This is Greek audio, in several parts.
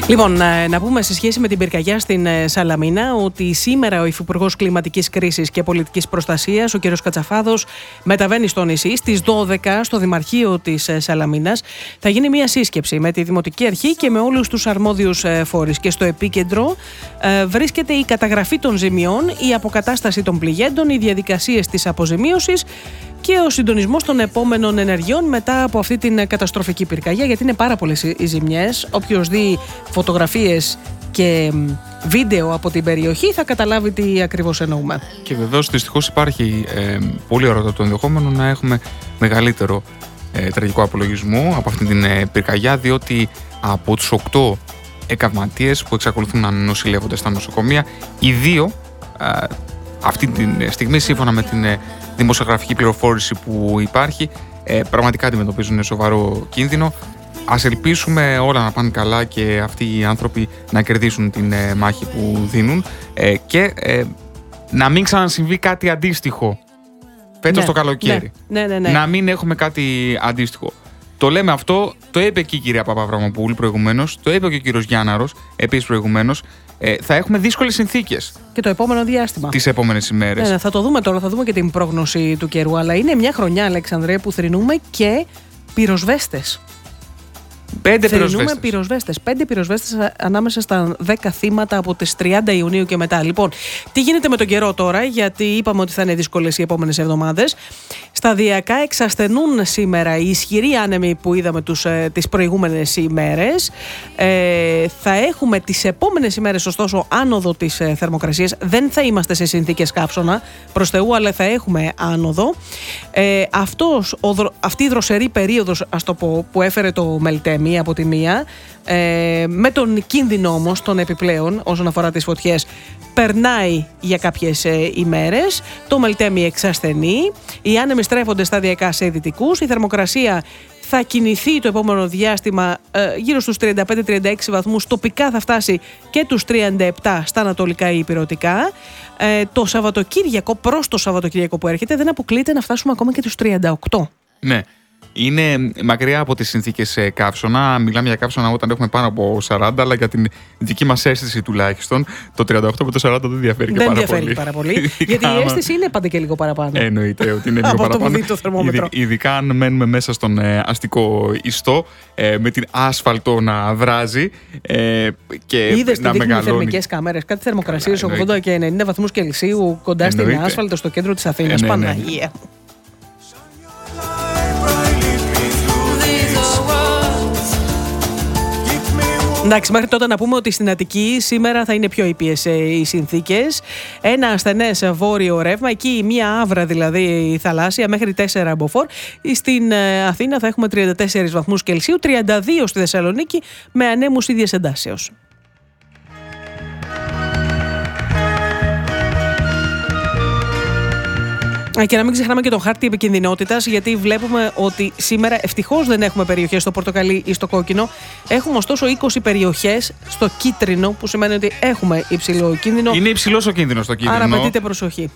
Λοιπόν, να πούμε σε σχέση με την πυρκαγιά στην Σαλαμίνα ότι σήμερα ο Υφυπουργός Κλιματικής Κρίσης και Πολιτικής Προστασίας, ο κ. Κατσαφάδος, μεταβαίνει στο νησί. Στις 12 στο Δημαρχείο της Σαλαμίνας θα γίνει μια σύσκεψη με τη Δημοτική Αρχή και με όλους τους αρμόδιους φορείς. Και στο επίκεντρο βρίσκεται η καταγραφή των ζημιών, η αποκατάσταση των πληγέντων, οι διαδικασίες της αποζημίωσης και ο συντονισμός των επόμενων ενεργειών μετά από αυτή την καταστροφική πυρκαγιά, γιατί είναι πάρα πολλές οι ζημιές. Όποιος δει φωτογραφίες και βίντεο από την περιοχή θα καταλάβει τι ακριβώς εννοούμε. Και βεβαίως δυστυχώς υπάρχει πολύ ωραίο το ενδεχόμενο να έχουμε μεγαλύτερο τραγικό απολογισμό από αυτή την πυρκαγιά, διότι από τους 8 εκαυματίες που εξακολουθούν να νοσηλεύονται στα νοσοκομεία, οι 2 αυτή τη στιγμή, σύμφωνα με την δημοσιογραφική πληροφόρηση που υπάρχει, πραγματικά αντιμετωπίζουν σοβαρό κίνδυνο. Ας ελπίσουμε όλα να πάνε καλά και αυτοί οι άνθρωποι να κερδίσουν την μάχη που δίνουν και να μην ξανασυμβεί κάτι αντίστοιχο φέτος το καλοκαίρι. Ναι. Να μην έχουμε κάτι αντίστοιχο. Το λέμε αυτό, το είπε και η κυρία Παπαβραμοπούλου προηγουμένως, το είπε και ο κύριος Γιάνναρος επίσης προηγουμένως. Θα έχουμε δύσκολες συνθήκες. Και το επόμενο διάστημα. Τις επόμενες ημέρες. Ναι, θα το δούμε τώρα, θα δούμε και την πρόγνωση του καιρού. Αλλά είναι μια χρονιά, Αλεξανδρέ, που θρηνούμε και πυροσβέστες. 5 πυροσβέστες. 5 πυροσβέστες ανάμεσα στα 10 θύματα από τις 30 Ιουνίου και μετά. Λοιπόν, τι γίνεται με τον καιρό τώρα, γιατί είπαμε ότι θα είναι δύσκολες οι επόμενες εβδομάδες. Σταδιακά εξασθενούν σήμερα οι ισχυροί άνεμοι που είδαμε τις προηγούμενες ημέρες. Θα έχουμε τις επόμενες ημέρες, ωστόσο, άνοδο της θερμοκρασίας. Δεν θα είμαστε σε συνθήκες καύσωνα, προς Θεού, αλλά θα έχουμε άνοδο. Αυτή η δροσερή περίοδος, ας το πω, που έφερε το Μελτέμι από τη μία, με τον κίνδυνο όμως των επιπλέον όσον αφορά τις φωτιές, περνάει για κάποιες ημέρες. Το Μελτέμι εξασθενεί, οι άνεμοι στρέφονται σταδιακά σε δυτικούς, η θερμοκρασία θα κινηθεί το επόμενο διάστημα γύρω στους 35-36 βαθμούς, τοπικά θα φτάσει και τους 37 στα ανατολικά ή ηπειρωτικά. Το Σαββατοκύριακο, προς το Σαββατοκύριακο που έρχεται, δεν αποκλείεται να φτάσουμε ακόμα και τους 38. Ναι. Είναι μακριά από τις συνθήκες καύσωνα. Μιλάμε για καύσωνα όταν έχουμε πάνω από 40, αλλά για την δική μας αίσθηση τουλάχιστον, το 38 με το 40 δεν διαφέρει και πάρα πολύ. Γιατί η αίσθηση είναι πάντα και λίγο παραπάνω. Εννοείται ότι είναι λίγο παραπάνω. Το θερμόμετρο. Ειδικά αν μένουμε μέσα στον αστικό ιστό, με την άσφαλτο να βράζει και είδες να τι μεγαλώνει. θερμικές κάμερες, κάτι θερμοκρασίες 80 και 90 βαθμούς Κελσίου κοντά στην άσφαλτο στο κέντρο της Αθήνας. Παναγία. Εντάξει, μέχρι τότε να πούμε ότι στην Αττική σήμερα θα είναι πιο ήπιες οι συνθήκες. Ένα ασθενές βόρειο ρεύμα, εκεί μία άβρα δηλαδή θαλάσσια μέχρι 4 μποφόρ. Στην Αθήνα θα έχουμε 34 βαθμούς Κελσίου, 32 στη Θεσσαλονίκη με ανέμους ίδιας εντάσεως. Και να μην ξεχνάμε και τον χάρτη επικινδυνότητας, γιατί βλέπουμε ότι σήμερα ευτυχώς δεν έχουμε περιοχές στο πορτοκαλί ή στο κόκκινο. Έχουμε ωστόσο 20 περιοχές στο κίτρινο, που σημαίνει ότι έχουμε υψηλό κίνδυνο. Είναι υψηλός ο κίνδυνος στο κίτρινο. Άρα απαιτείται προσοχή.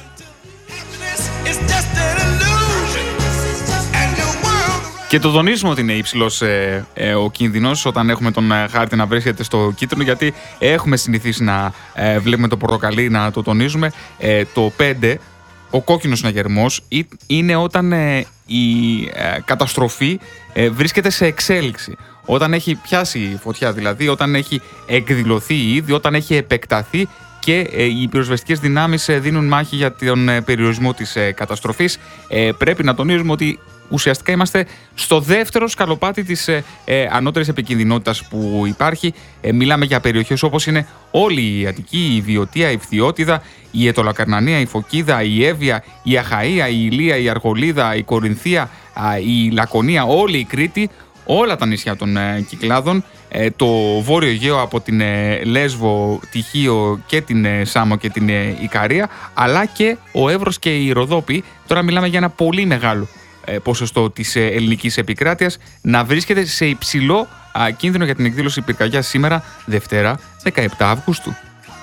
Και το τονίζουμε ότι είναι υψηλός ο κίνδυνος όταν έχουμε τον χάρτη να βρίσκεται στο κίτρινο, γιατί έχουμε συνηθίσει να βλέπουμε το πορτοκαλί να το τονίζουμε. Το 5, ο κόκκινος συναγερμός, είναι όταν η καταστροφή βρίσκεται σε εξέλιξη. Όταν έχει πιάσει φωτιά, δηλαδή όταν έχει εκδηλωθεί ήδη, όταν έχει επεκταθεί και οι πυροσβεστικές δυνάμεις δίνουν μάχη για τον περιορισμό της καταστροφής. Πρέπει να τονίζουμε ότι ουσιαστικά είμαστε στο δεύτερο σκαλοπάτι της ανώτερης επικινδυνότητας που υπάρχει. Μιλάμε για περιοχές όπως είναι όλη η Αττική, η Βιωτία, η Φθιώτιδα, η Αιτωλακαρνανία, η Φωκίδα, η Εύβοια, η Αχαΐα, η Ηλία, η Αργολίδα, η Κορινθία, η Λακωνία, όλη η Κρήτη, όλα τα νησιά των Κυκλάδων, το Βόρειο Αιγαίο από την Λέσβο, τη Χίο και την Σάμο και την Ικαρία, αλλά και ο Εύρος και η Ροδόπη. Τώρα μιλάμε για ένα πολύ μεγάλο ποσοστό της ελληνικής επικράτειας να βρίσκεται σε υψηλό κίνδυνο για την εκδήλωση πυρκαγιάς σήμερα, Δευτέρα, 17 Αυγούστου.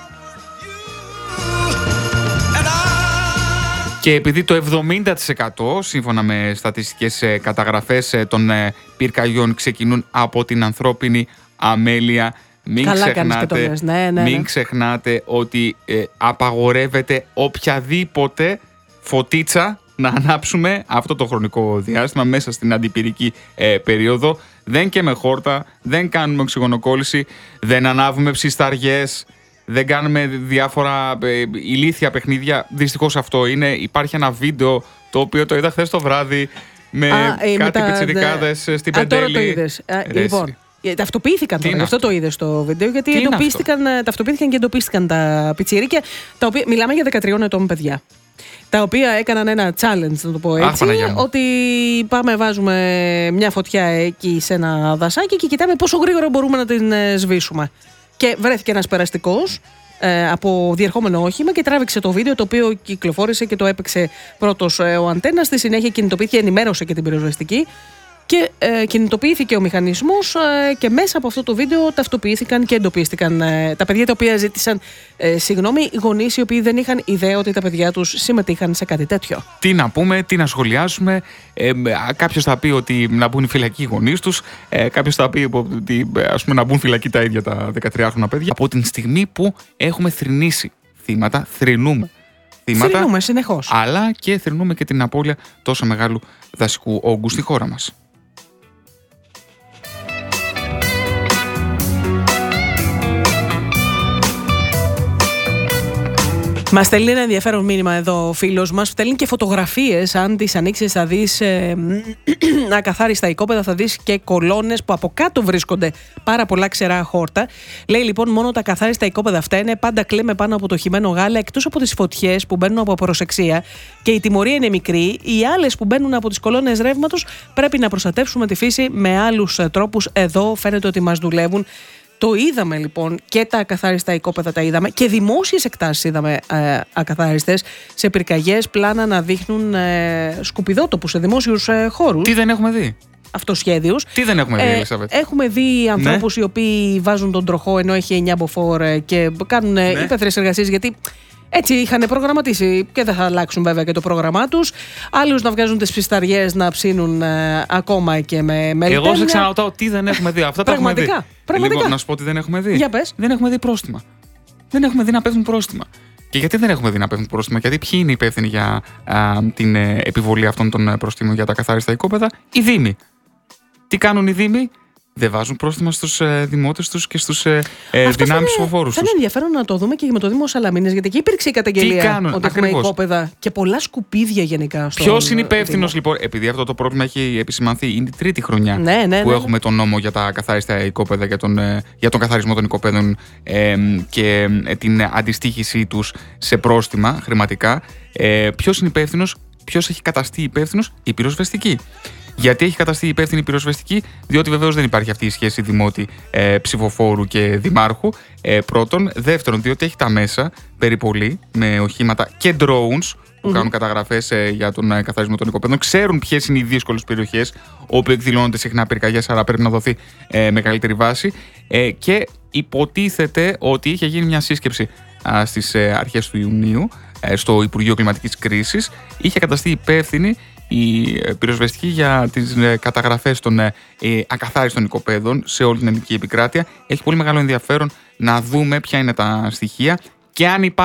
Και επειδή το 70% σύμφωνα με στατιστικές καταγραφές των πυρκαγιών ξεκινούν από την ανθρώπινη αμέλεια, Μην ξεχνάτε ότι απαγορεύεται οποιαδήποτε φωτίτσα να ανάψουμε αυτό το χρονικό διάστημα μέσα στην αντιπυρική περίοδο. Δεν καίμε χόρτα, δεν κάνουμε οξυγονοκόλληση, δεν ανάβουμε ψισταριές, δεν κάνουμε διάφορα ηλίθια παιχνίδια. Δυστυχώς αυτό είναι. Υπάρχει ένα βίντεο το οποίο το είδα χθες το βράδυ με κάτι πιτσιρικάδες στην Πεντέλη. Τώρα το είδες. Λοιπόν, ταυτοποιήθηκαν τώρα, γι' αυτό το είδες στο βίντεο, γιατί ταυτοποιήθηκαν και εντοπίστηκαν τα πιτσιρίκια, τα οποία μιλάμε για 13 ετών παιδιά. Τα οποία έκαναν ένα challenge, να το πω έτσι, ότι πάμε βάζουμε μια φωτιά εκεί σε ένα δασάκι και κοιτάμε πόσο γρήγορα μπορούμε να την σβήσουμε. Και βρέθηκε ένας περαστικός από διερχόμενο όχημα και τράβηξε το βίντεο, το οποίο κυκλοφόρησε και το έπαιξε πρώτος ο Αντένας. Στη συνέχεια κινητοποιήθηκε, ενημέρωσε και την πυροσβεστική και κινητοποιήθηκε ο μηχανισμός και μέσα από αυτό το βίντεο ταυτοποιήθηκαν και εντοπίστηκαν τα παιδιά τα οποία ζήτησαν συγγνώμη, γονείς οι οποίοι δεν είχαν ιδέα ότι τα παιδιά τους συμμετείχαν σε κάτι τέτοιο. Τι να πούμε, τι να σχολιάσουμε. Κάποιος θα πει ότι να μπουν φυλακοί οι γονείς τους, κάποιος θα πει ότι να μπουν φυλακοί τα ίδια τα 13χρονα παιδιά. Από την στιγμή που έχουμε θρηνήσει θύματα, θρηνούμε συνεχώς. Αλλά και θρηνούμε και την απώλεια τόσο μεγάλου δασικού όγκου στη χώρα μας. Μας στέλνει ένα ενδιαφέρον μήνυμα εδώ ο φίλος μας. Στέλνει και φωτογραφίες. Αν τις ανοίξεις, θα δεις ακαθάριστα οικόπεδα, θα δεις και κολόνες που από κάτω βρίσκονται πάρα πολλά ξερά χόρτα. Λέει λοιπόν: μόνο τα ακαθάριστα οικόπεδα αυτά είναι. Πάντα κλαίμε πάνω από το χυμένο γάλα, εκτός από τις φωτιές που μπαίνουν από απορροσεξία και η τιμωρία είναι μικρή. Οι άλλες που μπαίνουν από τις κολόνες ρεύματος πρέπει να προστατεύσουμε τη φύση με άλλους τρόπους. Εδώ φαίνεται ότι μας δουλεύουν. Το είδαμε λοιπόν και τα ακαθάριστα οικόπεδα τα είδαμε και δημόσιες εκτάσεις είδαμε ακαθάριστες σε πυρκαγιές, πλάνα να δείχνουν σκουπιδότοπους σε δημόσιους χώρους. Τι δεν έχουμε δει. Αυτοσχέδιους. Τι δεν έχουμε δει, Ελισάβετ. Έχουμε δει ανθρώπους οι οποίοι βάζουν τον τροχό ενώ έχει 9 μποφόρ και κάνουν υπαίθριες εργασίες, γιατί έτσι είχαν προγραμματίσει και δεν θα αλλάξουν βέβαια και το πρόγραμμά τους. Άλλους να βγάζουν τις ψισταριές να ψήνουν ακόμα και με μελιτένια. Εγώ σε ξαναρωτάω τι δεν έχουμε δει. Αυτά τα έχουμε δει. Πραγματικά. Λοιπόν, να σου πω τι δεν έχουμε δει. Για πες. Δεν έχουμε δει πρόστιμα. Δεν έχουμε δει να πέφτουν πρόστιμα. Και γιατί δεν έχουμε δει να πέφτουν πρόστιμα? Γιατί ποιοι είναι υπεύθυνοι για την επιβολή αυτών των προστίμων για τα καθάριστα οικόπεδα? Οι Δήμοι. Τι κάνουν οι Δήμοι? Δεν βάζουν πρόστιμα στους δημότες τους και στους δυνάμεις ψηφοφόρους τους. Θα είναι ενδιαφέρον να το δούμε και με το Δήμο Σαλαμίνας, γιατί εκεί υπήρξε η καταγγελία ότι έχουμε οικόπεδα και πολλά σκουπίδια γενικά. Ποιος είναι υπεύθυνος λοιπόν? Επειδή αυτό το πρόβλημα έχει επισημανθεί, είναι η τρίτη χρονιά που έχουμε τον νόμο για τα καθάριστα οικόπεδα, για τον καθαρισμό των οικοπαίδων και την αντιστοίχησή τους σε πρόστιμα χρηματικά. Ποιος είναι υπεύθυνος? Ποιος έχει καταστεί υπεύθυνος? Η πυροσβεστική. Γιατί έχει καταστεί υπεύθυνη πυροσβεστική? Διότι βεβαίως δεν υπάρχει αυτή η σχέση δημότη ψηφοφόρου και δημάρχου. Πρώτον. Δεύτερον, διότι έχει τα μέσα περιπολή με οχήματα και drones που κάνουν καταγραφές για τον καθαρισμό των οικοπαίδων. Ξέρουν ποιες είναι οι δύσκολες περιοχές όπου εκδηλώνονται συχνά πυρκαγιές, άρα πρέπει να δοθεί μεγαλύτερη βάση. Και υποτίθεται ότι είχε γίνει μια σύσκεψη στις αρχές του Ιουνίου στο Υπουργείο Κλιματικής Κρίσης. Είχε καταστεί υπεύθυνη η πυροσβεστική για τις καταγραφές των ακαθάριστων οικοπαίδων σε όλη την ελληνική επικράτεια. Έχει πολύ μεγάλο ενδιαφέρον να δούμε ποια είναι τα στοιχεία και αν